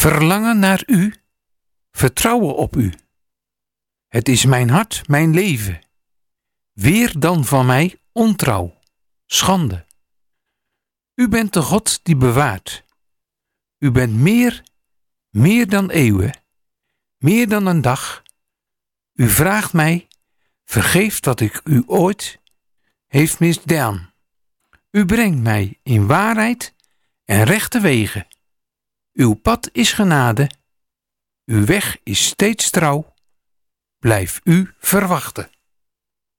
Verlangen naar u, vertrouwen op u. Het is mijn hart, mijn leven. Weer dan van mij ontrouw, schande. U bent de God die bewaart. U bent meer dan eeuwen, meer dan een dag. U vraagt mij, vergeeft wat ik u ooit heeft misdaan. U brengt mij in waarheid en rechte wegen. Uw pad is genade, uw weg is steeds trouw. Blijf u verwachten.